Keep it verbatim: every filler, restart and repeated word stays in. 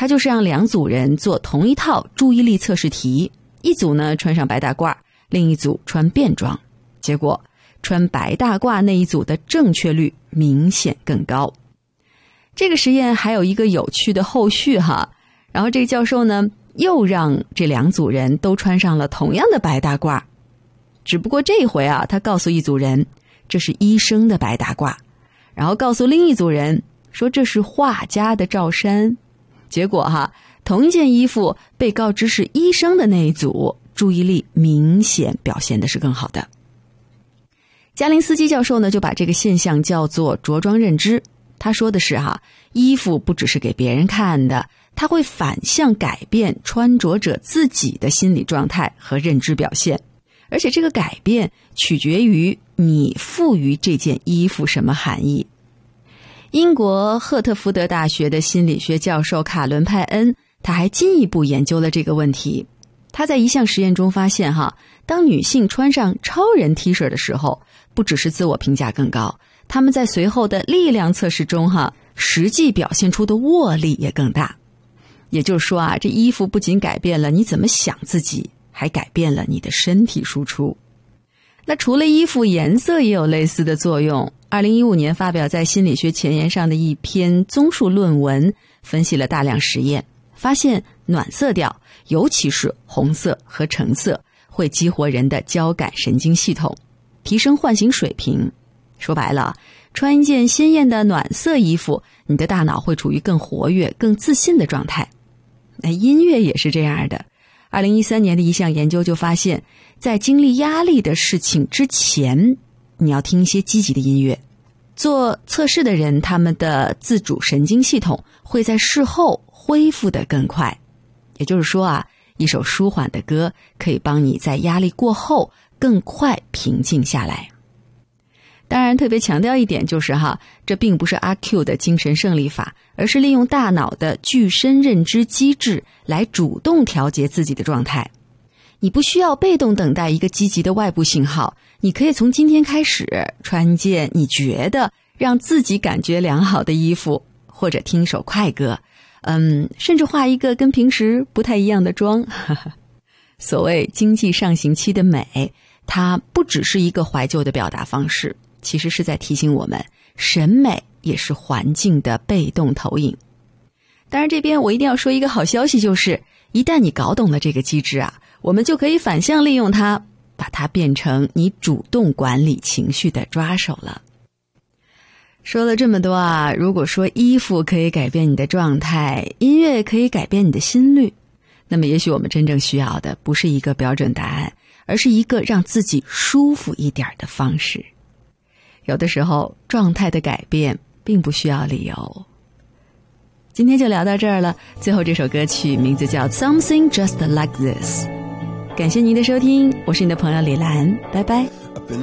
他就是让两组人做同一套注意力测试题，一组呢穿上白大褂，另一组穿便装。结果穿白大褂那一组的正确率明显更高。这个实验还有一个有趣的后续哈，然后这个教授呢又让这两组人都穿上了同样的白大褂，只不过这回啊，他告诉一组人这是医生的白大褂，然后告诉另一组人说这是画家的罩衫。结果哈，同一件衣服被告知是医生的那一组，注意力明显表现的是更好的。加林斯基教授呢就把这个现象叫做着装认知。他说的是哈，衣服不只是给别人看的，它会反向改变穿着者自己的心理状态和认知表现，而且这个改变取决于你赋予这件衣服什么含义。英国赫特福德大学的心理学教授卡伦派恩，他还进一步研究了这个问题。他在一项实验中发现哈，当女性穿上超人 T 恤的时候，不只是自我评价更高，他们在随后的力量测试中哈，实际表现出的握力也更大。也就是说啊，这衣服不仅改变了你怎么想自己，还改变了你的身体输出。那除了衣服，颜色也有类似的作用。二零一五年发表在心理学前沿上的一篇综述论文，分析了大量实验，发现暖色调，尤其是红色和橙色，会激活人的交感神经系统，提升唤醒水平。说白了，穿一件鲜艳的暖色衣服，你的大脑会处于更活跃、更自信的状态。那音乐也是这样的。二零一三年的一项研究就发现，在经历压力的事情之前，你要听一些积极的音乐。做测试的人，他们的自主神经系统会在事后恢复得更快。也就是说啊，一首舒缓的歌可以帮你在压力过后更快平静下来。当然特别强调一点就是哈，这并不是阿 Q 的精神胜利法，而是利用大脑的具身认知机制来主动调节自己的状态。你不需要被动等待一个积极的外部信号，你可以从今天开始穿件你觉得让自己感觉良好的衣服，或者听一首快歌，嗯，甚至化一个跟平时不太一样的妆。所谓经济上行期的美，它不只是一个怀旧的表达方式，其实是在提醒我们，审美也是环境的被动投影。当然这边我一定要说一个好消息，就是一旦你搞懂了这个机制啊，我们就可以反向利用它，把它变成你主动管理情绪的抓手了。说了这么多啊，如果说衣服可以改变你的状态，音乐可以改变你的心率，那么也许我们真正需要的不是一个标准答案，而是一个让自己舒服一点的方式。有的时候状态的改变并不需要理由。今天就聊到这儿了，最后这首歌曲名字叫 Something Just Like This。 感谢您的收听，我是你的朋友李兰，拜拜。